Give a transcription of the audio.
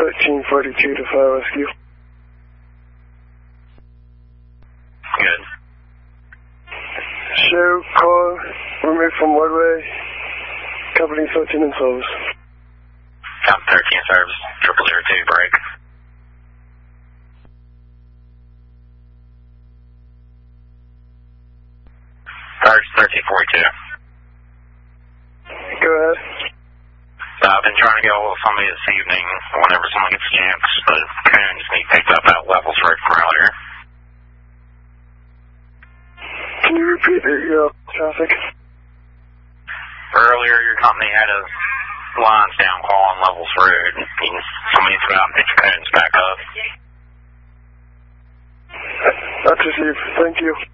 1342 to fire rescue. Good. Show car removed from roadway. Company 13 in service. Company 13 in service. 0002 break. First 1342. Go ahead. I've been trying to get hold of somebody this evening whenever someone gets a chance, but coons need picked up at Levels Road from earlier. Can you repeat your traffic? Earlier, your company had a lines down call on Levels Road. Somebody needs to go out and pick the coons back up. That's received. Thank you.